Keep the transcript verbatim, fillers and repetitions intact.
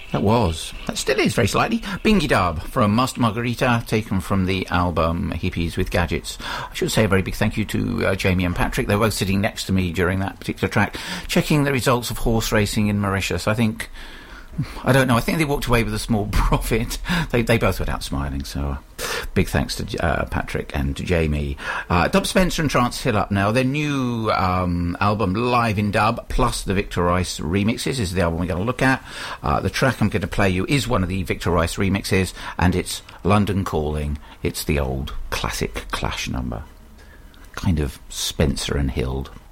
That was, that still is very slightly, Bingy Dub from Master Margarita, taken from the album Hippies with Gadgets. I should say a very big thank you to uh, Jamie and Patrick. They were both sitting next to me during that particular track, checking the results of horse racing in Mauritius. I think, I don't know, I think they walked away with a small profit. They they both went out smiling, so big thanks to uh, Patrick and to Jamie. Uh, Dub Spencer and Trance Hill up now. Their new um, album, Live in Dub, plus the Victor Rice remixes, is the album we're going to look at. Uh, the track I'm going to play you is one of the Victor Rice remixes, and it's London Calling. It's the old classic Clash number. Kind of Spencer and Hild.